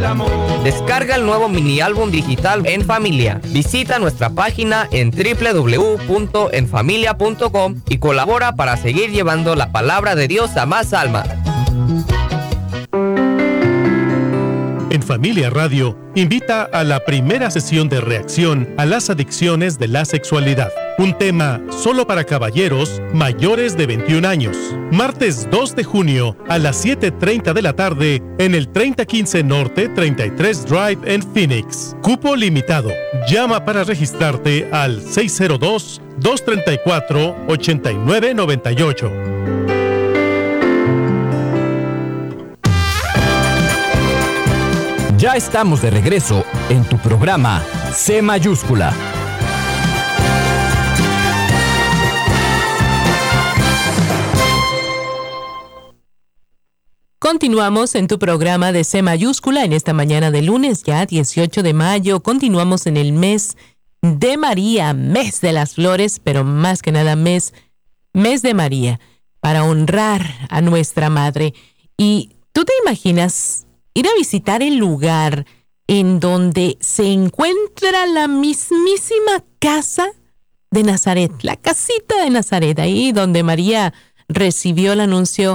Descarga el nuevo mini álbum digital En Familia. Visita nuestra página en www.enfamilia.com y colabora para seguir llevando la palabra de Dios a más almas. En Familia Radio invita a la primera sesión de reacción a las adicciones de la sexualidad. Un tema solo para caballeros mayores de 21 años. Martes 2 de junio a las 7:30 de la tarde en el 3015 Norte 33 Drive en Phoenix. Cupo limitado. Llama para registrarte al 602-234-8998. Ya estamos de regreso en tu programa C Mayúscula. Continuamos en tu programa de C Mayúscula en esta mañana de lunes, ya 18 de mayo. Continuamos en el mes de María, mes de las flores, pero más que nada mes de María, para honrar a nuestra madre. Y tú te imaginas ir a visitar el lugar en donde se encuentra la mismísima casa de Nazaret, la casita de Nazaret, ahí donde María recibió el anuncio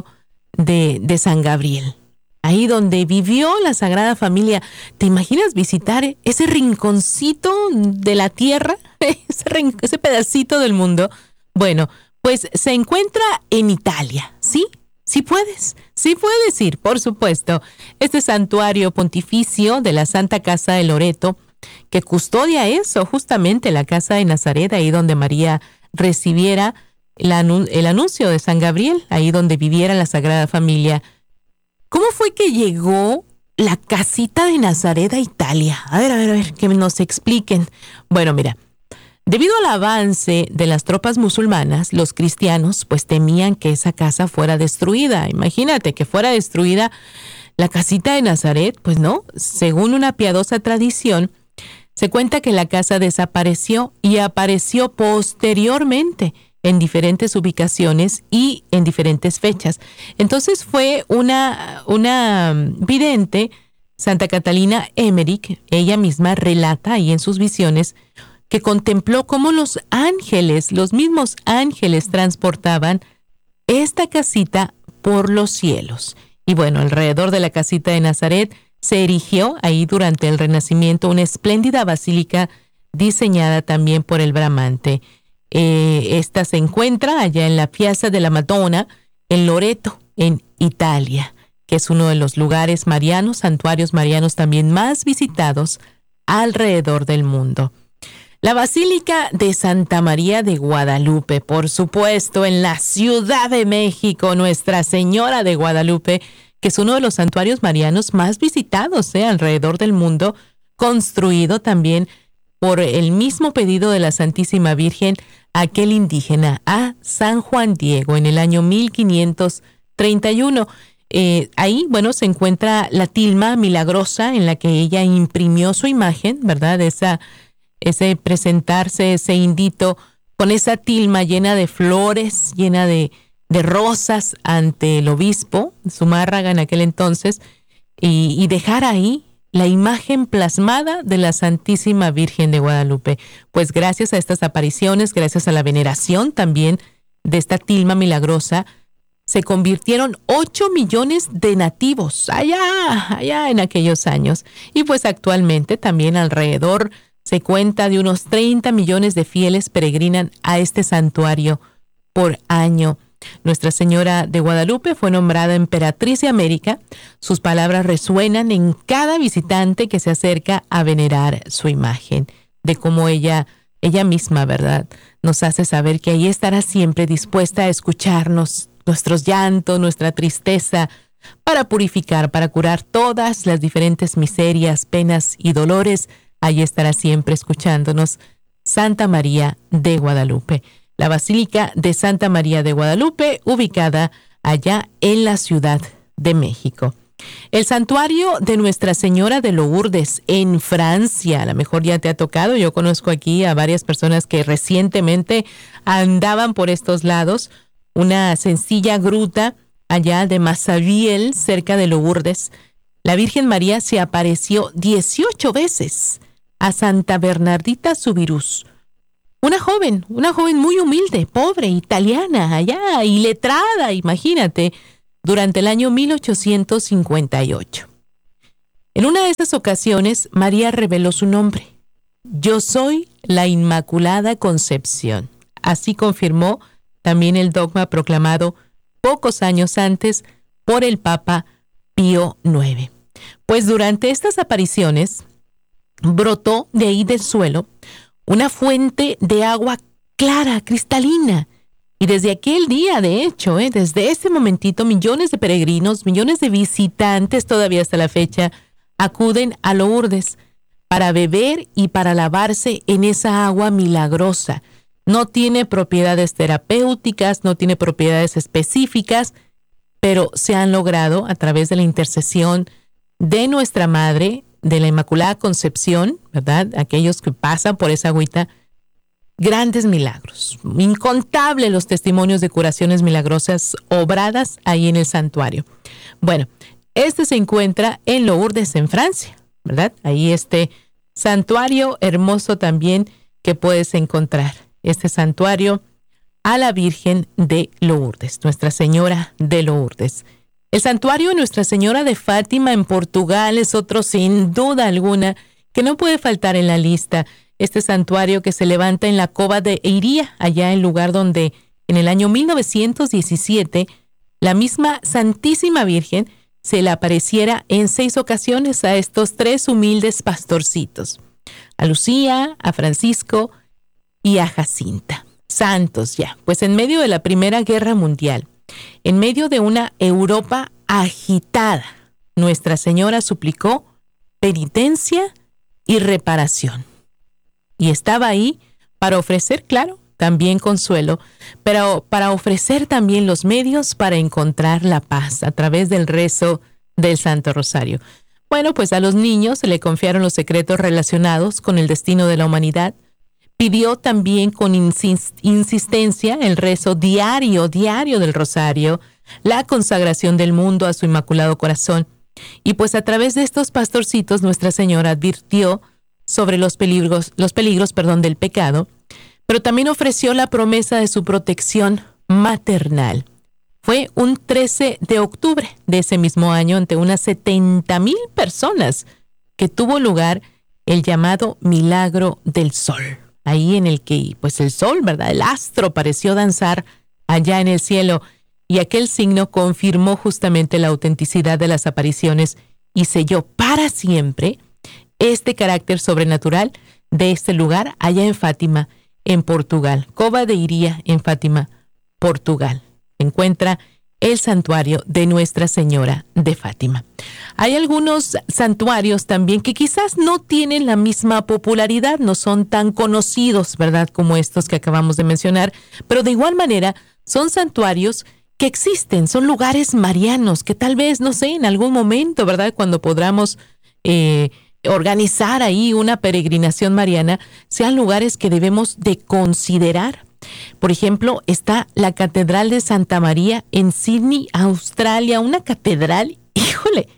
de San Gabriel, ahí donde vivió la Sagrada Familia. ¿Te imaginas visitar ese rinconcito de la tierra, ese pedacito del mundo? Bueno, pues se encuentra en Italia, ¿sí? Sí puedes ir, por supuesto. Este santuario pontificio de la Santa Casa de Loreto, que custodia eso, justamente la casa de Nazaret, ahí donde María recibiera el anuncio de San Gabriel, ahí donde viviera la Sagrada Familia. ¿Cómo fue que llegó la casita de Nazaret a Italia? A ver, que nos expliquen. Bueno, mira, debido al avance de las tropas musulmanas, los cristianos pues temían que esa casa fuera destruida. Imagínate que fuera destruida la casita de Nazaret. Pues no, según una piadosa tradición, se cuenta que la casa desapareció y apareció posteriormente en diferentes ubicaciones y en diferentes fechas. Entonces fue una vidente, Santa Catalina Emmerich, ella misma relata ahí en sus visiones, que contempló cómo los mismos ángeles transportaban esta casita por los cielos. Y bueno, alrededor de la casita de Nazaret se erigió ahí durante el Renacimiento una espléndida basílica diseñada también por el Bramante. Esta se encuentra allá en la Piazza della Madonna, en Loreto, en Italia, que es uno de los lugares marianos, santuarios marianos también más visitados alrededor del mundo. La Basílica de Santa María de Guadalupe, por supuesto, en la Ciudad de México, Nuestra Señora de Guadalupe, que es uno de los santuarios marianos más visitados alrededor del mundo, construido también por el mismo pedido de la Santísima Virgen, aquel indígena, a San Juan Diego, en el año 1531. Ahí, bueno, se encuentra la tilma milagrosa en la que ella imprimió su imagen, ¿verdad? Ese presentarse, ese indito, con esa tilma llena de flores, llena de rosas ante el obispo, Zumárraga en aquel entonces, y dejar ahí la imagen plasmada de la Santísima Virgen de Guadalupe. Pues gracias a estas apariciones, gracias a la veneración también de esta tilma milagrosa, se convirtieron 8 millones de nativos allá en aquellos años. Y pues actualmente también alrededor se cuenta de unos 30 millones de fieles peregrinan a este santuario por año. Nuestra Señora de Guadalupe fue nombrada emperatriz de América. Sus palabras resuenan en cada visitante que se acerca a venerar su imagen, de cómo ella misma, ¿verdad?, nos hace saber que ahí estará siempre dispuesta a escucharnos, nuestros llantos, nuestra tristeza, para purificar, para curar todas las diferentes miserias, penas y dolores. Ahí estará siempre escuchándonos Santa María de Guadalupe. La Basílica de Santa María de Guadalupe, ubicada allá en la Ciudad de México. El santuario de Nuestra Señora de Lourdes en Francia, a lo mejor ya te ha tocado. Yo conozco aquí a varias personas que recientemente andaban por estos lados. Una sencilla gruta allá de Massabielle, cerca de Lourdes. la Virgen María se apareció 18 veces a Santa Bernardita Subirús, una joven muy humilde, pobre, italiana, allá, iletrada, imagínate, durante el año 1858. En una de esas ocasiones, María reveló su nombre. Yo soy la Inmaculada Concepción. Así confirmó también el dogma proclamado pocos años antes por el Papa Pío IX. Pues durante estas apariciones brotó de ahí del suelo una fuente de agua clara, cristalina. Y desde aquel día, de hecho, desde ese momentito, millones de peregrinos, millones de visitantes todavía hasta la fecha, acuden a Lourdes para beber y para lavarse en esa agua milagrosa. No tiene propiedades terapéuticas, no tiene propiedades específicas, pero se han logrado a través de la intercesión de nuestra Madre, de la Inmaculada Concepción, ¿verdad? Aquellos que pasan por esa agüita, grandes milagros, incontables los testimonios de curaciones milagrosas obradas ahí en el santuario. Bueno, este se encuentra en Lourdes, en Francia, ¿verdad? Ahí este santuario hermoso también que puedes encontrar, este santuario a la Virgen de Lourdes, Nuestra Señora de Lourdes. El santuario de Nuestra Señora de Fátima en Portugal es otro sin duda alguna que no puede faltar en la lista. Este santuario que se levanta en la Cova de Eiria, allá en el lugar donde en el año 1917 la misma Santísima Virgen se le apareciera en 6 ocasiones a estos 3 humildes pastorcitos, a Lucía, a Francisco y a Jacinta. Santos ya, pues en medio de la Primera Guerra Mundial, en medio de una Europa agitada, Nuestra Señora suplicó penitencia y reparación. Y estaba ahí para ofrecer, claro, también consuelo, pero para ofrecer también los medios para encontrar la paz a través del rezo del Santo Rosario. Bueno, pues a los niños se le confiaron los secretos relacionados con el destino de la humanidad. Pidió también con insistencia el rezo diario del Rosario, la consagración del mundo a su Inmaculado Corazón. Y pues a través de estos pastorcitos Nuestra Señora advirtió sobre los peligros del pecado, pero también ofreció la promesa de su protección maternal. Fue un 13 de octubre de ese mismo año, ante unas 70,000 personas, que tuvo lugar el llamado Milagro del Sol. Ahí en el que, pues el sol, ¿verdad? El astro pareció danzar allá en el cielo, y aquel signo confirmó justamente la autenticidad de las apariciones y selló para siempre este carácter sobrenatural de este lugar allá en Fátima, en Portugal. Cova de Iria, en Fátima, Portugal. Se encuentra el santuario de Nuestra Señora de Fátima. Hay algunos santuarios también que quizás no tienen la misma popularidad, no son tan conocidos, ¿verdad?, como estos que acabamos de mencionar, pero de igual manera son santuarios que existen, son lugares marianos que tal vez, no sé, en algún momento, ¿verdad?, cuando podamos organizar ahí una peregrinación mariana, sean lugares que debemos de considerar. Por ejemplo, está la Catedral de Santa María en Sydney, Australia, una catedral, híjole,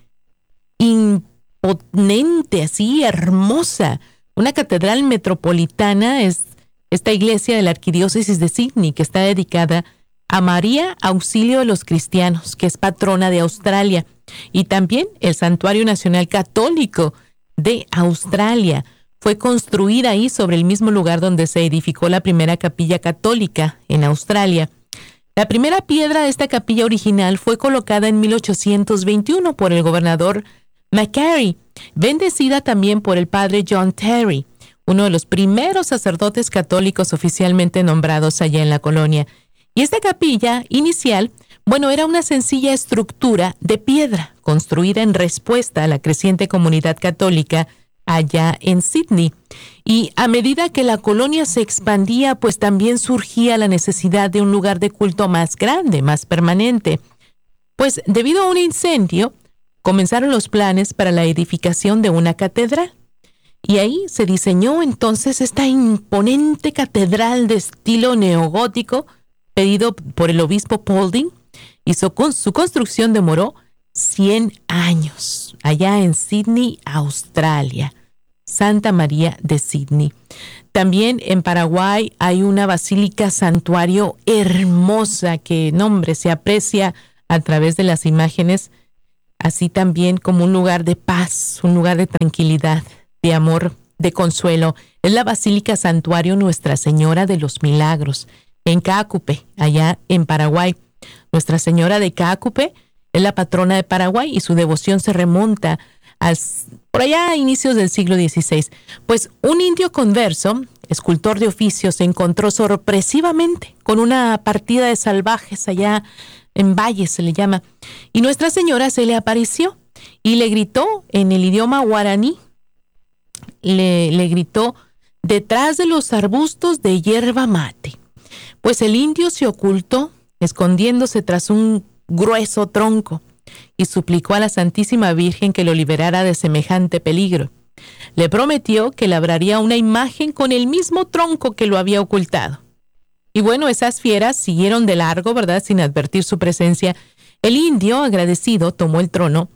imponente, así, hermosa. Una catedral metropolitana es esta iglesia de la Arquidiócesis de Sydney, que está dedicada a María Auxilio de los Cristianos, que es patrona de Australia, y también el Santuario Nacional Católico de Australia. Fue construida ahí sobre el mismo lugar donde se edificó la primera capilla católica en Australia. La primera piedra de esta capilla original fue colocada en 1821 por el gobernador Macquarie, bendecida también por el padre John Terry, uno de los primeros sacerdotes católicos oficialmente nombrados allá en la colonia. Y esta capilla inicial, bueno, era una sencilla estructura de piedra construida en respuesta a la creciente comunidad católica allá en Sydney. Y a medida que la colonia se expandía, pues también surgía la necesidad de un lugar de culto más grande, más permanente. Pues debido a un incendio, comenzaron los planes para la edificación de una catedral. Y ahí se diseñó entonces esta imponente catedral de estilo neogótico, pedido por el obispo Paulding, y su construcción demoró 100 años. allá en Sydney, Australia. Santa María de Sydney. También en Paraguay hay una basílica santuario hermosa que, nombre, se aprecia a través de las imágenes, así también como un lugar de paz, un lugar de tranquilidad, de amor, de consuelo. Es la basílica santuario Nuestra Señora de los Milagros, en Caacupe, allá en Paraguay. Nuestra Señora de Caacupe es la patrona de Paraguay y su devoción se remonta por allá a inicios del siglo XVI. Pues un indio converso, escultor de oficio, se encontró sorpresivamente con una partida de salvajes allá en Valles, se le llama, y Nuestra Señora se le apareció y le gritó en el idioma guaraní, le gritó: detrás de los arbustos de hierba mate. Pues el indio se ocultó, escondiéndose tras un grueso tronco, y suplicó a la Santísima Virgen que lo liberara de semejante peligro. Le prometió que labraría una imagen con el mismo tronco que lo había ocultado. Y bueno, esas fieras siguieron de largo, ¿verdad?, sin advertir su presencia. El indio, agradecido, tomó el tronco,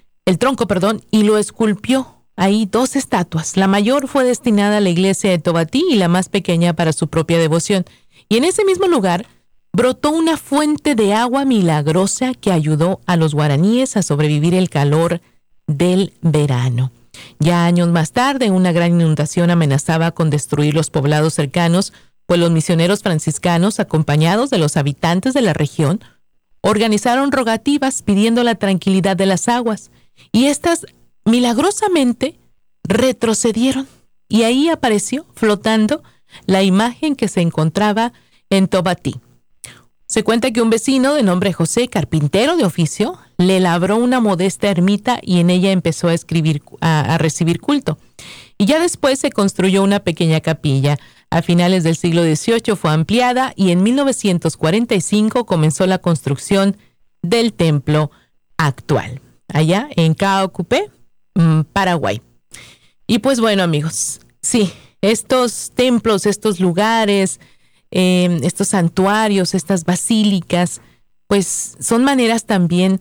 y lo esculpió. Ahí 2 estatuas. La mayor fue destinada a la iglesia de Tobatí y la más pequeña para su propia devoción. Y en ese mismo lugar brotó una fuente de agua milagrosa que ayudó a los guaraníes a sobrevivir el calor del verano. Ya años más tarde, una gran inundación amenazaba con destruir los poblados cercanos, pues los misioneros franciscanos, acompañados de los habitantes de la región, organizaron rogativas pidiendo la tranquilidad de las aguas, y éstas milagrosamente retrocedieron, y ahí apareció flotando la imagen que se encontraba en Tobatí. Se cuenta que un vecino de nombre José, carpintero de oficio, le labró una modesta ermita y en ella empezó a recibir culto. Y ya después se construyó una pequeña capilla. A finales del siglo XVIII fue ampliada y en 1945 comenzó la construcción del templo actual, allá en Caacupe, Paraguay. Y pues bueno, amigos, sí, estos templos, estos lugares, estos santuarios, estas basílicas, pues son maneras también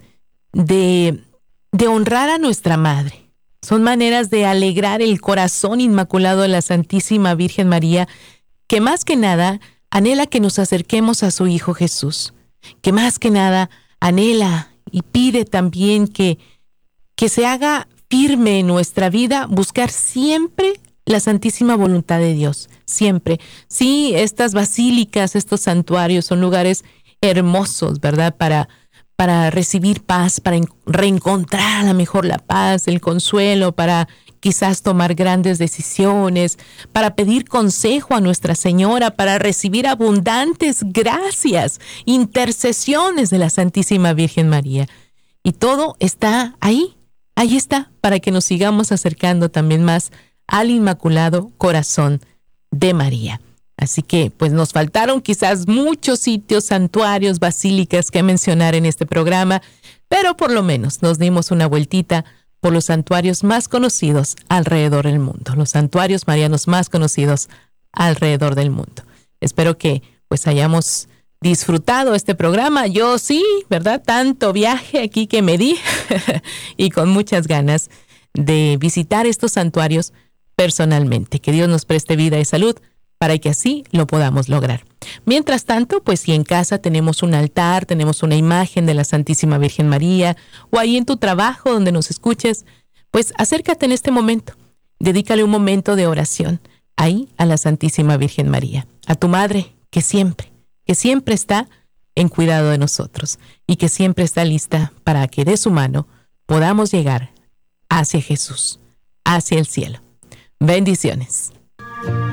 de honrar a nuestra Madre. Son maneras de alegrar el corazón inmaculado de la Santísima Virgen María, que más que nada anhela que nos acerquemos a su Hijo Jesús, que más que nada anhela y pide también que se haga firme en nuestra vida buscar siempre la santísima voluntad de Dios, siempre. Sí, estas basílicas, estos santuarios son lugares hermosos, ¿verdad? Para recibir paz, para reencontrar a lo mejor la paz, el consuelo, para quizás tomar grandes decisiones, para pedir consejo a Nuestra Señora, para recibir abundantes gracias, intercesiones de la Santísima Virgen María. Y todo está ahí está, para que nos sigamos acercando también más al Inmaculado Corazón de María. Así que, pues nos faltaron quizás muchos sitios, santuarios, basílicas que mencionar en este programa, pero por lo menos nos dimos una vueltita por los santuarios más conocidos alrededor del mundo, los santuarios marianos más conocidos alrededor del mundo. Espero que pues hayamos disfrutado este programa. Yo sí, ¿verdad? Tanto viaje aquí que me di y con muchas ganas de visitar estos santuarios personalmente. Que Dios nos preste vida y salud para que así lo podamos lograr. Mientras tanto, pues si en casa tenemos un altar, tenemos una imagen de la Santísima Virgen María, o ahí en tu trabajo donde nos escuches, pues acércate en este momento, dedícale un momento de oración ahí a la Santísima Virgen María, a tu Madre que siempre está en cuidado de nosotros y que siempre está lista para que de su mano podamos llegar hacia Jesús, hacia el cielo. Bendiciones.